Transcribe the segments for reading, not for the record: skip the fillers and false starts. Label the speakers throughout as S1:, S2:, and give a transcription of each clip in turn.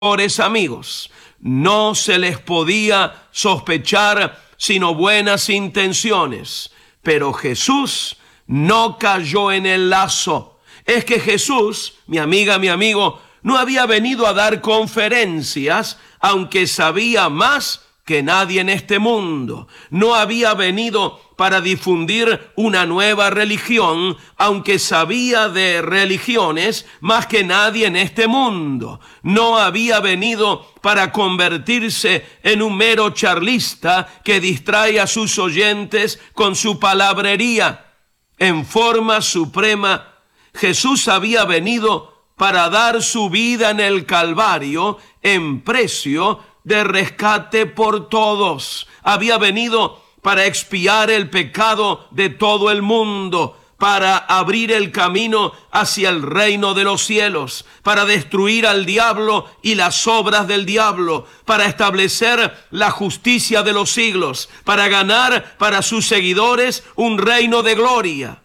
S1: mejores amigos. No se les podía sospechar sino buenas intenciones, pero Jesús no cayó en el lazo. Es que Jesús, mi amiga, mi amigo, no había venido a dar conferencias, aunque sabía más que nadie en este mundo. No había venido para difundir una nueva religión, aunque sabía de religiones más que nadie en este mundo. No había venido para convertirse en un mero charlista que distrae a sus oyentes con su palabrería. En forma suprema, Jesús había venido para dar su vida en el Calvario en precio de rescate por todos. Había venido para expiar el pecado de todo el mundo, para abrir el camino hacia el reino de los cielos, para destruir al diablo y las obras del diablo, para establecer la justicia de los siglos, para ganar para sus seguidores un reino de gloria.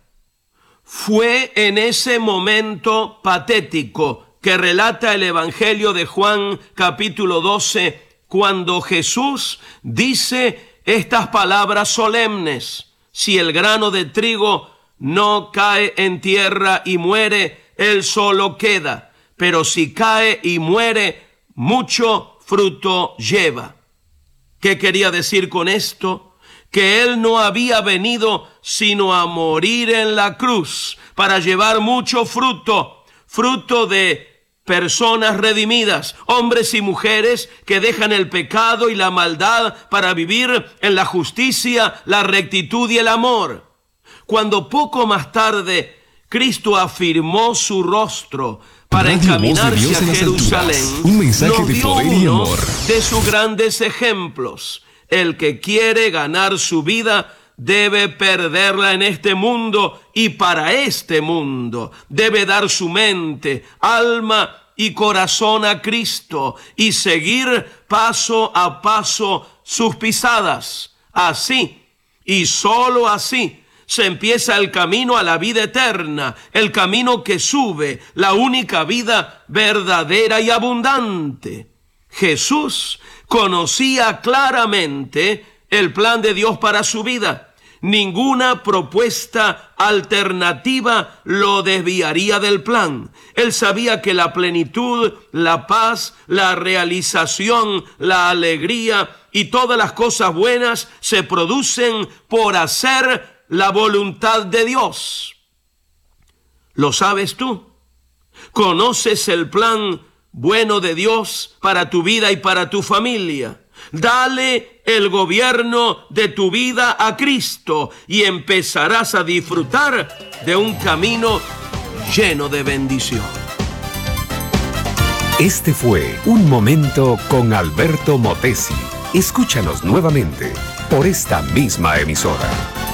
S1: Fue en ese momento patético que relata el Evangelio de Juan, capítulo 12, cuando Jesús dice estas palabras solemnes: si el grano de trigo no cae en tierra y muere, él solo queda, pero si cae y muere, mucho fruto lleva. ¿Qué quería decir con esto? Que él no había venido sino a morir en la cruz para llevar mucho fruto, fruto de personas redimidas, hombres y mujeres que dejan el pecado y la maldad para vivir en la justicia, la rectitud y el amor. Cuando poco más tarde Cristo afirmó su rostro para encaminarse a Jerusalén,
S2: un mensaje
S1: nos
S2: de
S1: dio
S2: poder y
S1: uno
S2: amor
S1: de sus grandes ejemplos. El que quiere ganar su vida debe perderla en este mundo, y para este mundo debe dar su mente, alma y corazón a Cristo y seguir paso a paso sus pisadas. Así, y solo así, se empieza el camino a la vida eterna, el camino que sube, la única vida verdadera y abundante. Jesús conocía claramente el plan de Dios para su vida. Ninguna propuesta alternativa lo desviaría del plan. Él sabía que la plenitud, la paz, la realización, la alegría y todas las cosas buenas se producen por hacer la voluntad de Dios. ¿Lo sabes tú? ¿Conoces el plan bueno de Dios para tu vida y para tu familia? Dale el gobierno de tu vida a Cristo y empezarás a disfrutar de un camino lleno de bendición.
S2: Este fue Un Momento con Alberto Motesi. Escúchanos nuevamente por esta misma emisora.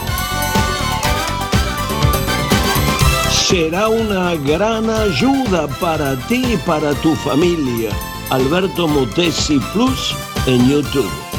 S1: Será una gran ayuda para ti y para tu familia. Alberto Motesi Plus en YouTube.